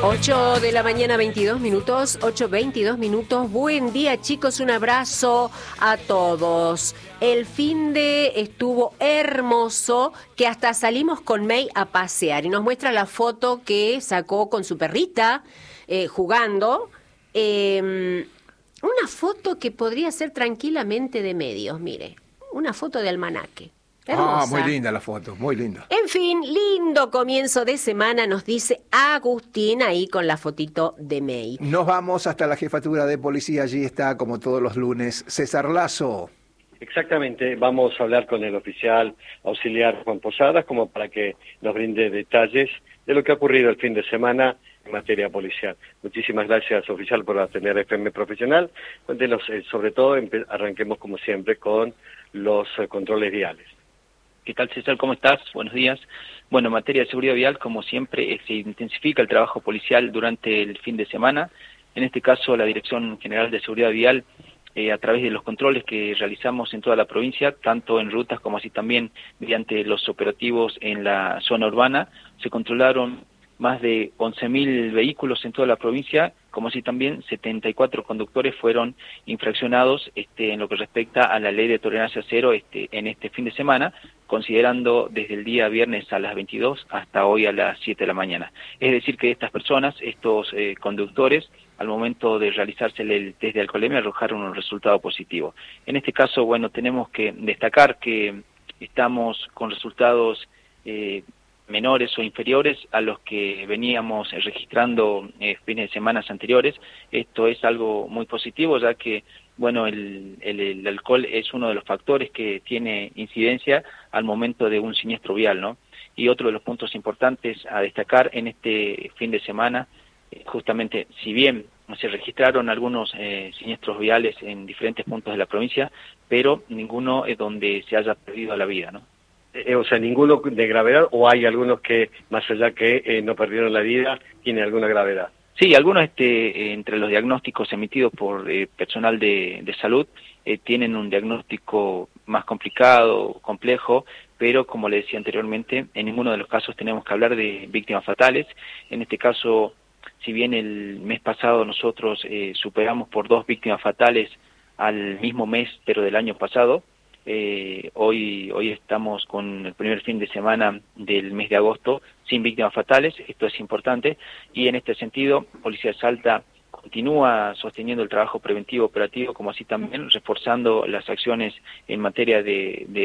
8 de la mañana, 22 minutos, 8:22 minutos. Buen día, chicos, un abrazo a todos. El finde estuvo hermoso, que hasta salimos con May a pasear y nos muestra la foto que sacó con su perrita jugando. Una foto que podría ser tranquilamente de medios, mire, una foto de almanaque. Hermosa. Muy linda la foto, muy linda. En fin, lindo comienzo de semana, nos dice Agustín ahí con la fotito de May. Nos vamos hasta la jefatura de policía, allí está como todos los lunes César Lazo. Exactamente, vamos a hablar con el oficial auxiliar Juan Posadas como para que nos brinde detalles de lo que ha ocurrido el fin de semana en materia policial. Muchísimas gracias, oficial, por atender FM Profesional. Cuéntenos, sobre todo, arranquemos como siempre con los controles viales. ¿Qué tal, César? ¿Cómo estás? Buenos días. Bueno, en materia de seguridad vial, como siempre, se intensifica el trabajo policial durante el fin de semana. En este caso, la Dirección General de Seguridad Vial, a través de los controles que realizamos en toda la provincia, tanto en rutas como así también mediante los operativos en la zona urbana, se controlaron más de 11.000 vehículos en toda la provincia, como así también 74 conductores fueron infraccionados en lo que respecta a la ley de tolerancia cero en este fin de semana, considerando desde el día viernes a las 22 hasta hoy a las 7 de la mañana. Es decir, que estas personas, estos conductores, al momento de realizarse el test de alcoholemia arrojaron un resultado positivo. En este caso, bueno, tenemos que destacar que estamos con resultados menores o inferiores a los que veníamos registrando fines de semanas anteriores. Esto es algo muy positivo, ya que bueno, el alcohol es uno de los factores que tiene incidencia al momento de un siniestro vial, ¿no? Y otro de los puntos importantes a destacar en este fin de semana, justamente, si bien se registraron algunos siniestros viales en diferentes puntos de la provincia, pero ninguno es donde se haya perdido la vida, ¿no? O sea, ninguno de gravedad, o hay algunos que, más allá que no perdieron la vida, tienen alguna gravedad. Sí, algunos entre los diagnósticos emitidos por personal de salud tienen un diagnóstico más complicado, complejo, pero como le decía anteriormente, en ninguno de los casos tenemos que hablar de víctimas fatales. En este caso, si bien el mes pasado nosotros superamos por 2 víctimas fatales al mismo mes, pero del año pasado, hoy estamos con el primer fin de semana del mes de agosto sin víctimas fatales. Esto es importante y en este sentido Policía de Salta continúa sosteniendo el trabajo preventivo operativo, como así también reforzando las acciones en materia de